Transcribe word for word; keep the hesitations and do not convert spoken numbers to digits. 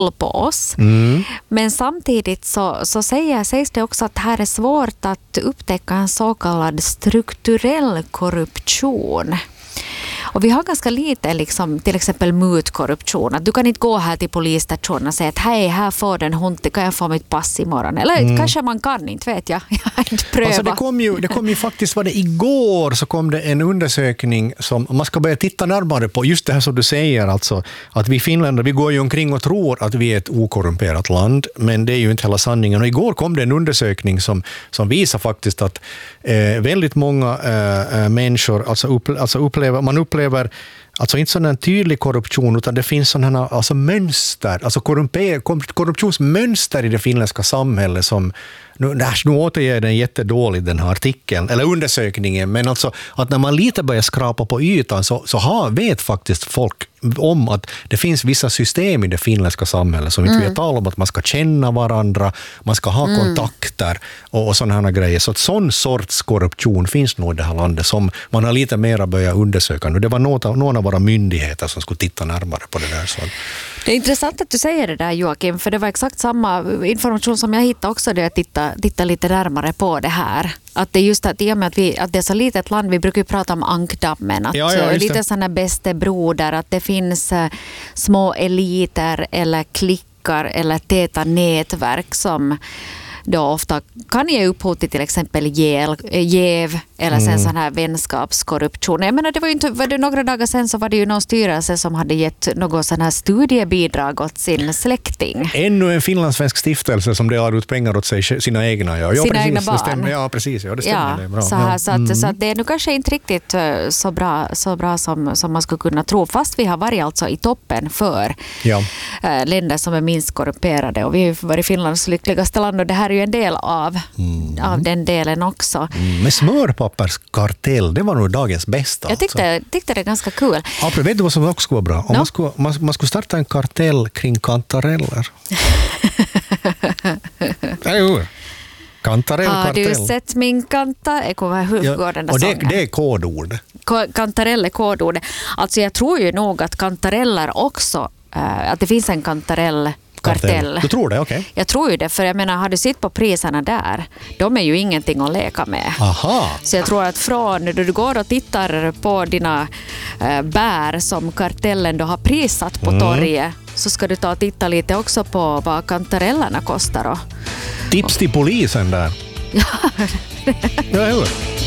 på oss. Mm. Men samtidigt så, så säger, sägs det också att här är svårt att upptäcka en så kallad strukturell korruption. Och vi har ganska lite liksom, till exempel mutkorruption. Att du kan inte gå här till polisstationen och säga att hej, här får den hund, kan jag få mitt pass imorgon? Eller mm. kanske man kan, inte vet jag. Jag har inte prövat. Alltså det kom ju, det kom ju faktiskt, var det igår så kom det en undersökning som man ska börja titta närmare på. Just det här som du säger, alltså, att vi finländare, vi går ju omkring och tror att vi är ett okorrumperat land, men det är ju inte hela sanningen. Och igår kom det en undersökning som, som visar faktiskt att eh, väldigt många eh, människor, alltså, upp, alltså upplever, man upplever alltså inte sån en tydlig korruption, utan det finns sådana alltså mönster, alltså korruptionsmönster i det finländska samhället som, nu, nu återger den jättedåligt den här artikeln, eller undersökningen, men alltså att när man lite börjar skrapa på ytan så, så har, vet faktiskt folk om att det finns vissa system i det finländska samhället som inte mm. vet tal om att man ska känna varandra, man ska ha mm. kontakter och, och sådana här grejer. Så att sån sorts korruption finns nog i det här landet som man har lite mer börjat undersöka. Och det var någon, någon av våra myndigheter som skulle titta närmare på det där. Så. Det är intressant att du säger det där, Joakim, för det var exakt samma information som jag hittade också där jag tittade, tittade lite närmare på det här. Att det är just att i och med att, vi, att det är så litet land, vi brukar ju prata om ankdammen, att ja, ja, lite sådana bästa broder, att det finns uh, små eliter eller klickar eller täta nätverk som då ofta kan ge upphov till till exempel jäv, jäv eller sen mm. sån här vänskapskorruption. Jag menar, det var ju inte, var det några dagar sedan så var det ju någon styrelse som hade gett något sån här studiebidrag åt sin släkting. Ännu en finlandssvensk stiftelse som delar ut pengar åt sig, sina egna. Ja, ja sina precis, egna barn. Det stämmer, ja, precis. Ja, det stämmer. Ja, det är bra. Så, här, ja. så, att, mm. så att det är nu kanske inte riktigt så bra, så bra som, som man skulle kunna tro. Fast vi har varit alltså i toppen för ja. äh, länder som är minst korrumperade. Och vi har varit Finlands lyckligaste land och det här är ju en del av, mm. av den delen också. Mm. Men smörpapperskartell, det var nog dagens bästa. Jag tyckte, alltså. tyckte det är ganska kul. Ja, vet du vad som också skulle vara bra? Om no? man, skulle, man, man skulle starta en kartell kring kantareller. Nej, kantarell, Har kartell. du sett min kanta? Hur ja, går den där och det, sången? det är kodord. Kantarell är kodord. Alltså jag tror ju nog att kantareller också, äh, att det finns en kantarell kartell. Du tror det? Okej. Okay. Jag tror ju det, för jag menar, har du sett på priserna där, de är ju ingenting att leka med. Aha. Så jag tror att från när du går och tittar på dina äh, bär som kartellen då har prissatt på mm. torget, så ska du ta och titta lite också på vad kantarellerna kostar. Och, Tips till polisen där. Ja. Ja, hur?